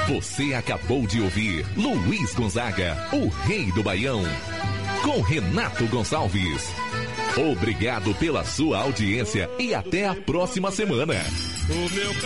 Você acabou de ouvir Luiz Gonzaga, o rei do Baião, com Renato Gonçalves. Obrigado pela sua audiência e até a próxima semana.